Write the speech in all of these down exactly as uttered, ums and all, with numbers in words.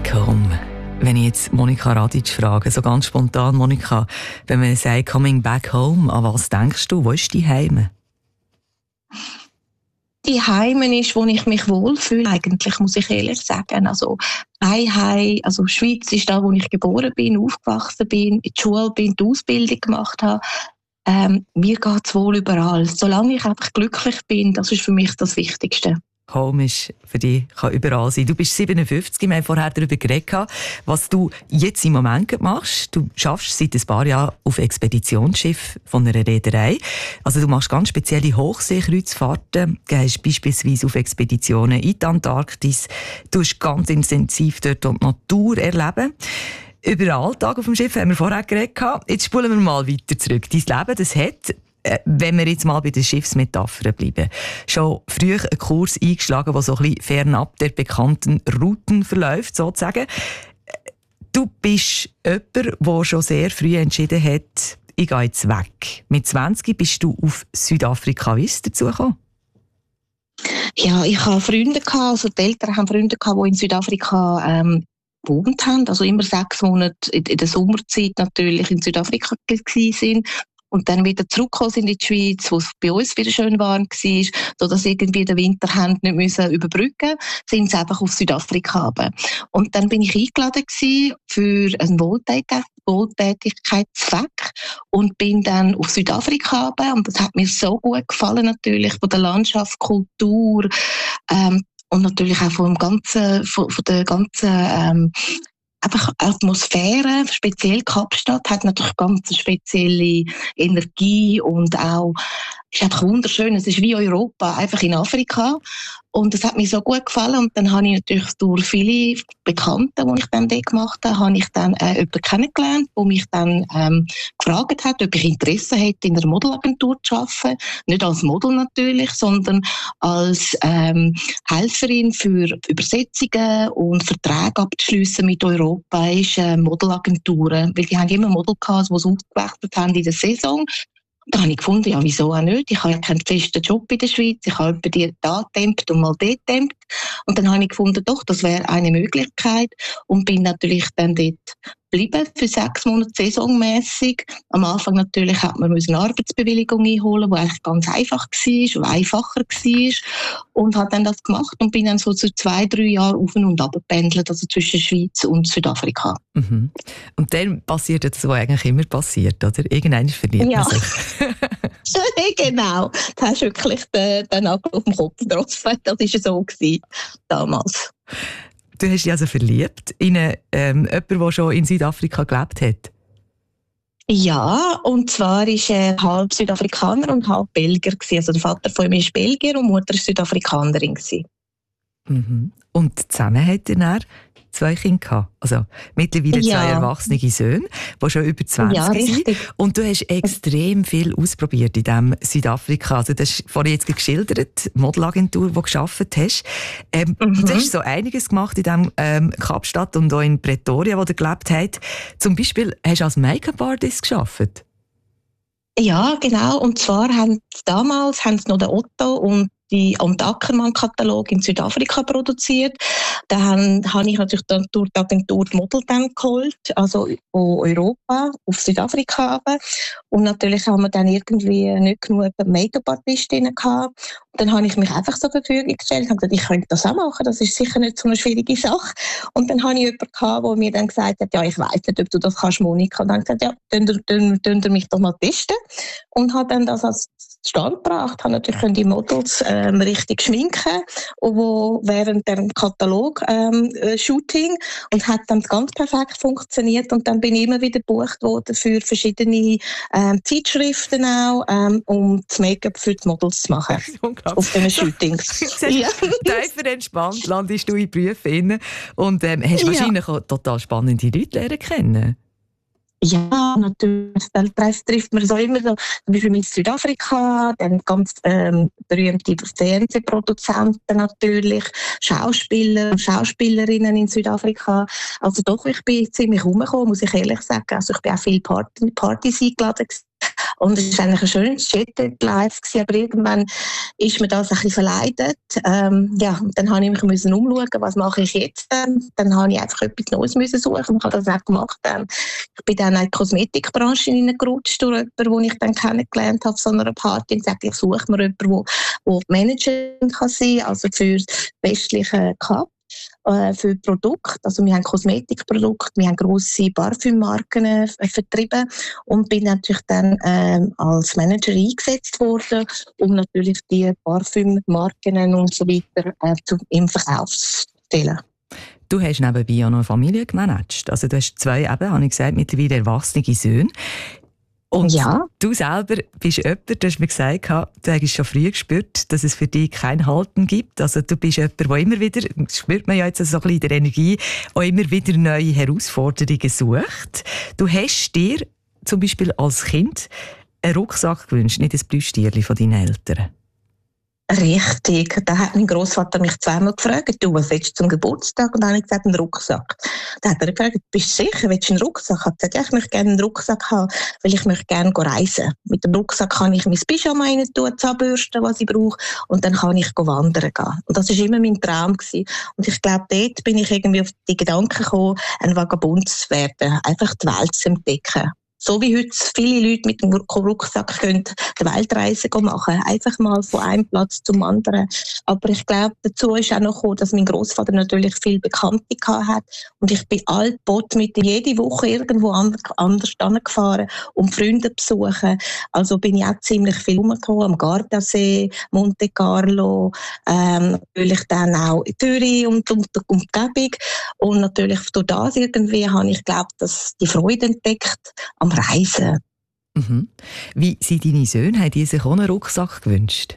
Back home. Wenn ich jetzt Monika Radic frage, so ganz spontan, Monika, wenn man sagt «Coming back home», an was denkst du? Wo ist die Heime? Die Heime ist, wo ich mich wohlfühle, eigentlich, muss ich ehrlich sagen. Also, ein Heim, also Schweiz ist da, wo ich geboren bin, aufgewachsen bin, in die Schule bin, die Ausbildung gemacht habe. Ähm, mir geht es wohl überall. Solange ich einfach glücklich bin, das ist für mich das Wichtigste. Home ist für dich, kann überall sein. Du bist siebenundfünfzig, wir haben vorher darüber geredet, was du jetzt im Moment machst. Du schaffst seit ein paar Jahren auf Expeditionsschiff von einer Reederei. Also du machst ganz spezielle Hochseekreuzfahrten, gehst beispielsweise auf Expeditionen in die Antarktis. Du hast ganz intensiv dort die Natur erleben. Über den Alltag auf dem Schiff haben wir vorher geredet. Jetzt spulen wir mal weiter zurück. Dein Leben, das hat, wenn wir jetzt mal bei den Schiffsmetaphern bleiben, schon früh einen Kurs eingeschlagen, der so ein bisschen fernab der bekannten Routen verläuft, sozusagen. Du bist jemand, der schon sehr früh entschieden hat, ich gehe jetzt weg. Mit zwanzig bist du auf Südafrika. Wie ist es dazu gekommen? Ja, ich hatte Freunde, also die Eltern haben Freunde, die in Südafrika ähm, gewohnt haben, also immer sechs Monate in der Sommerzeit natürlich in Südafrika waren. Und dann wieder zurückgekommen sind in die Schweiz, wo es bei uns wieder schön warm war, sodass irgendwie den Winter haben nicht müssen überbrücken, sind sie einfach auf Südafrika runter. Und dann bin ich eingeladen gewesen für einen Wohltät- Wohltätigkeitszweck und bin dann auf Südafrika runter. Und das hat mir so gut gefallen natürlich, von der Landschaft, Kultur, ähm, und natürlich auch vom ganzen, von, von der ganzen, ähm, einfach Atmosphäre, speziell Kapstadt, hat natürlich ganz eine spezielle Energie und auch, ist einfach wunderschön. Es ist wie Europa, einfach in Afrika. Und das hat mir so gut gefallen. Und dann habe ich natürlich durch viele Bekannte, die ich dann dort gemacht habe, habe ich dann äh, jemanden kennengelernt, der mich dann ähm, gefragt hat, ob ich Interesse hätte, in einer Modelagentur zu arbeiten. Nicht als Model natürlich, sondern als ähm, Helferin für Übersetzungen und Verträge abzuschliessen mit europäischen Modelagenturen. Weil die haben immer Model gehabt, die sie ausgewechselt haben in der Saison. Da habe ich gefunden, ja, wieso auch nicht? Ich habe ja keinen festen Job in der Schweiz. Ich habe etwa die da getempert und mal dort getempert. Und dann habe ich gefunden, doch, das wäre eine Möglichkeit. Und bin natürlich dann dort geblieben für sechs Monate saisonmässig. Am Anfang natürlich hat man eine Arbeitsbewilligung einholen, die eigentlich ganz einfach war, oder einfacher war. Und habe dann das gemacht und bin dann so zu zwei, drei Jahren auf und ab gependelt, also zwischen Schweiz und Südafrika. Mhm. Und dann passiert das, was eigentlich immer passiert, oder? Irgendwann verliert man ja. sich. Genau, du hast wirklich den, den Nagel auf den Kopf getroffen. Das war so gewesen, damals. Du hast dich also verliebt in einen, ähm, jemanden, der schon in Südafrika gelebt hat? Ja, und zwar war er halb Südafrikaner und halb Belgier. Also der Vater von ihm ist Belgier und die Mutter war Südafrikanerin. Mhm. Und zusammen hat er dann zwei Kinder gehabt. Also mittlerweile ja. zwei erwachsene Söhne, die schon über zwanzig ja, sind. Und du hast extrem viel ausprobiert in diesem Südafrika. Also das hast vorhin jetzt geschildert, die Modelagentur, die du gearbeitet hast. Ähm, mhm. Du hast so einiges gemacht in diesem ähm, Kapstadt und auch in Pretoria, wo du gelebt hast. Zum Beispiel hast du als Make-up-Artist gearbeitet. Ja, genau. Und zwar haben sie damals haben sie noch den Otto und die und Ackermann-Katalog in Südafrika produziert. Da habe ich natürlich dann durch die Agentur die Model dann geholt, also von Europa auf Südafrika runter. Und natürlich haben wir dann irgendwie nicht genug Make-up-Artistinnen gehabt. Und dann habe ich mich einfach zur Verfügung gestellt und gesagt, ich könnte das auch machen, das ist sicher nicht so eine schwierige Sache. Und dann habe ich jemanden gehabt, der mir dann gesagt hat, ja, ich weiss nicht, ob du das kannst, Monika. Und dann habe ich gesagt, ja, dann ihr mich doch mal testen. Und habe dann das als Stand gebracht, habe natürlich die Models ähm, richtig schminken, wo während dem Katalog-Shooting ähm, und hat dann ganz perfekt funktioniert und dann bin ich immer wieder gebucht worden für verschiedene ähm, Zeitschriften auch, ähm, um das Make-up für die Models zu machen auf diesen Shootings. Ja. Tiefer entspannt landest du in Berufen und ähm, hast wahrscheinlich ja. auch total spannende Leute lernen kennen. Ja, natürlich. Dann trifft man so immer so, zum Beispiel in Südafrika, dann ganz ähm, berühmte Fernsehproduzenten natürlich, Schauspieler, Schauspielerinnen in Südafrika. Also doch, ich bin ziemlich rumgekommen, muss ich ehrlich sagen. Also ich bin auch viele Party, Partys eingeladen. Und es war eigentlich ein schönes Chat-Live gewesen, aber irgendwann ist mir das ein bisschen verleidet. Ähm, ja, dann habe ich mich müssen umschauen, was mache ich jetzt denn? Dann habe ich einfach etwas Neues müssen suchen. Ich habe das auch gemacht. Dann. Ich bin dann in die Kosmetikbranche hineingerutscht durch jemanden, den ich dann kennengelernt habe auf so einer Party und sagte, ich suche mir jemanden, der Managerin kann sein kann, also für das westliche Cup. Für Produkte, also wir haben Kosmetikprodukte, wir haben grosse Parfümmarken äh, vertrieben und bin natürlich dann ähm, als Manager eingesetzt worden, um natürlich die Parfümmarken und so weiter äh, zu, im Verkauf zu stellen. Du hast nebenbei auch noch eine Familie gemanagt. Also du hast zwei, eben, habe ich gesagt, mittlerweile erwachsene Söhne. Und ja. Du selber bist jemand, du hast mir gesagt, du hast schon früh gespürt, dass es für dich kein Halten gibt. Also du bist jemand, der immer wieder, das spürt man ja jetzt so ein bisschen in der Energie, auch immer wieder neue Herausforderungen sucht. Du hast dir zum Beispiel als Kind einen Rucksack gewünscht, nicht ein Plüschtierchen von deinen Eltern. Richtig. Da hat mein Grossvater mich zweimal gefragt, du, was willst du zum Geburtstag? Und dann habe ich gesagt, einen Rucksack. Da hat er gefragt, bist du sicher, willst du einen Rucksack? Ich habe gesagt, ja, ich möchte gerne einen Rucksack haben, weil ich möchte gerne reisen. Mit dem Rucksack kann ich mein Pyjama rein tun, Zahnbürsten, was ich brauche, und dann kann ich wandern gehen. Und das war immer mein Traum gewesen. Und ich glaube, dort bin ich irgendwie auf die Gedanken gekommen, ein Vagabund zu werden, einfach die Welt zu entdecken. So wie heute viele Leute mit dem Rucksack können die Weltreise machen, einfach mal von einem Platz zum anderen. Aber ich glaube, dazu ist auch noch gekommen, dass mein Großvater natürlich viel Bekannte hat und ich bin altbot mit jede Woche irgendwo anders gefahren, um Freunde zu besuchen. Also bin ich auch ziemlich viel rumgekommen, am Gardasee, Monte Carlo, ähm, natürlich dann auch in Zürich und um die Umgebung. Und natürlich durch das irgendwie habe ich, glaube dass die Freude entdeckt am Reisen. Mhm. Wie sind deine Söhne? Haben die sich auch einen Rucksack gewünscht?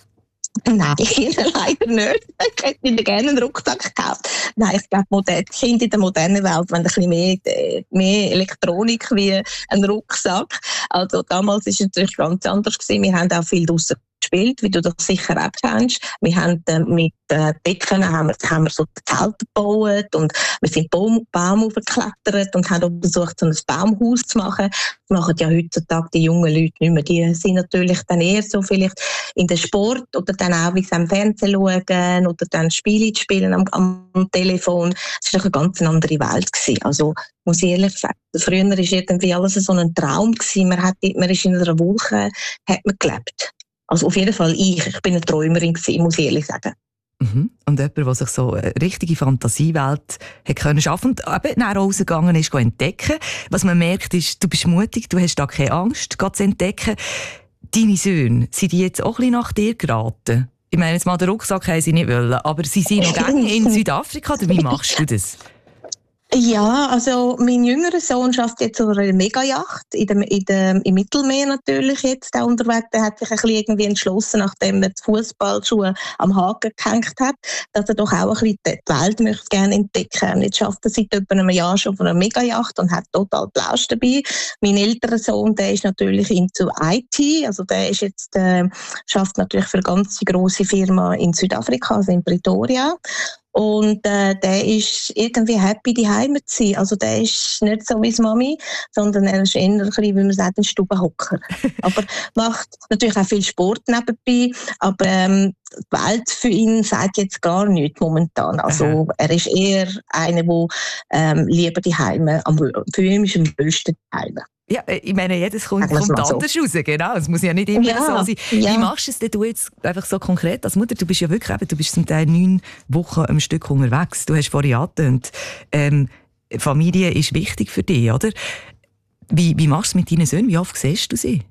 Nein, leider nicht. Ich hätte mir gerne einen Rucksack gekauft. Nein, ich glaube, die Kinder in der modernen Welt wollen ein bisschen mehr, mehr Elektronik wie ein Rucksack. Also damals war es natürlich ganz anders gewesen. Wir haben auch viel draussen gespielt, wie du das sicher auch kennst. Wir haben äh, mit äh, Decken haben wir, haben wir so Zelte gebaut und wir sind Baum, Baum hochgeklettert und haben auch versucht, so ein Baumhaus zu machen. Das machen ja heutzutage die jungen Leute nicht mehr. Die sind natürlich dann eher so vielleicht in den Sport oder dann auch wie sie am Fernsehen schauen oder dann Spiele spielen am, am Telefon. Das war eine ganz andere Welt gewesen. Also muss ich ehrlich sagen, früher war irgendwie alles so ein Traum gewesen. Man hat, man ist in einer Wolke, hat man gelebt. Also auf jeden Fall ich. Ich bin eine Träumerin gewesen, muss ich ehrlich sagen. Mhm. Und jemand, der sich so eine richtige Fantasiewelt hat können schaffen und eben nach rausgegangen ist, entdecken. Was man merkt, ist, du bist mutig, du hast da keine Angst, zu entdecken. Deine Söhne, sind die jetzt auch ein bisschen nach dir geraten? Ich meine, jetzt mal den Rucksack haben sie nicht wollen, aber sie sind noch gerne in Südafrika. Oder wie machst du das? Ja, also mein jüngerer Sohn schafft jetzt auf einer Megayacht in dem, in dem, im Mittelmeer natürlich jetzt auch unterwegs. Der hat sich ein bisschen irgendwie entschlossen, nachdem er die Fußballschuhe am Haken gehängt hat, dass er doch auch ein bisschen die Welt möchte gerne entdecken. Und jetzt schafft er seit etwa einem Jahr schon auf einer Megayacht und hat total Plausch dabei. Mein älterer Sohn, der ist natürlich into I T, also der ist jetzt äh, schafft natürlich für eine ganz grosse Firma in Südafrika, also in Pretoria. Und äh, der ist irgendwie happy, daheim zu sein. Also der ist nicht so wie die Mami, sondern er ist eher ein bisschen, wie man sagt, ein Stubenhocker. Aber macht natürlich auch viel Sport nebenbei. Aber ähm, die Welt für ihn sagt jetzt gar nichts momentan. Also Aha. er ist eher einer, der ähm, lieber daheim, für ihn ist am besten daheim. Ja, ich meine, jedes kommt, kommt anders so. raus, genau. Es muss ja nicht immer ja, so sein. Ja. Wie machst du es denn du jetzt einfach so konkret als Mutter? Du bist ja wirklich, eben, du bist zum Teil neun Wochen am Stück unterwegs. Du hast vorhin angetönt, ähm, Familie ist wichtig für dich, oder? Wie, wie machst du es mit deinen Söhnen? Wie oft siehst du sie?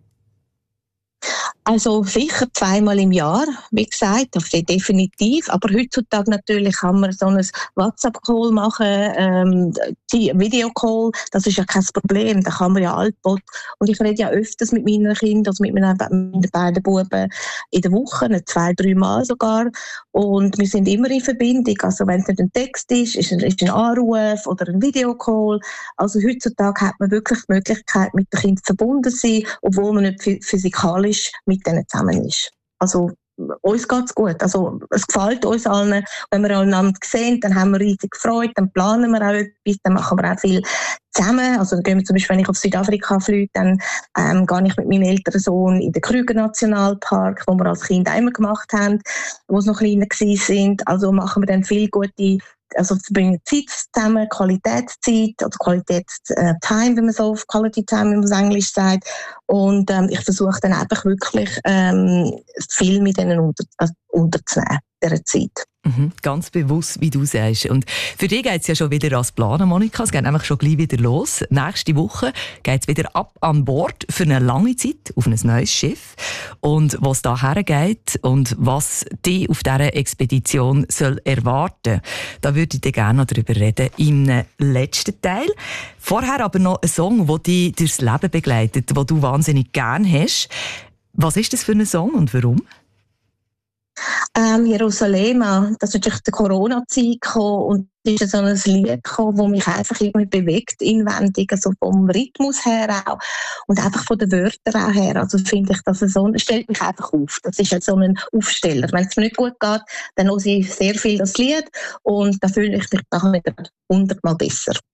Also sicher zweimal im Jahr, wie gesagt, definitiv. Aber heutzutage natürlich kann man so einen WhatsApp-Call machen, ähm, Videocall, das ist ja kein Problem, da kann man ja altbot. Und ich rede ja öfters mit meinen Kindern, also mit meinen, meinen beiden Buben in der Woche, zwei, drei Mal sogar. Und wir sind immer in Verbindung. Also wenn es nicht ein Text ist, ist es ein Anruf oder ein Videocall. Also heutzutage hat man wirklich die Möglichkeit, mit den Kindern verbunden zu sein, obwohl man nicht physikalisch mit denen zusammen ist. Also uns geht es gut. Also, es gefällt uns allen. Wenn wir einander sehen, dann haben wir riesig Freude, dann planen wir auch etwas, dann machen wir auch viel zusammen. Also, dann gehen wir zum Beispiel, wenn ich auf Südafrika fliege, dann ähm, gehe ich mit meinem älteren Sohn in den Krüger-Nationalpark, wo wir als Kind auch immer gemacht haben, wo sie noch kleiner waren. Also machen wir dann viel gute, also verbringen Zeit zusammen, Qualitätszeit oder Qualitätstime, wenn man so auf Quality Time, wie man es Englisch sagt. Und ähm, ich versuche dann einfach wirklich ähm, viel mit denen unter, äh, unterzunehmen, dieser Zeit. Mhm, ganz bewusst, wie du sagst. Und für dich geht es ja schon wieder ans Planen, Monika. Es geht nämlich schon gleich wieder los. Nächste Woche geht es wieder ab an Bord für eine lange Zeit auf ein neues Schiff. Und was da hergeht und was dich auf dieser Expedition soll erwarten, da würde ich dir gerne noch darüber reden im letzten Teil. Vorher aber noch ein Song, der dich durchs Leben begleitet, den du wahnsinnig gerne hast. Was ist das für ein Song und warum? Ähm, Jerusalem, das ist natürlich die Corona-Zeit gekommen und es ist so ein Lied gekommen, das mich einfach irgendwie bewegt, inwendig, also vom Rhythmus her auch und einfach von den Wörtern auch her. Also finde ich, dass es so, es stellt mich einfach auf. Das ist halt so ein Aufsteller. Wenn es mir nicht gut geht, dann höre ich sehr viel das Lied und dann fühle ich mich nachher wieder hundertmal besser.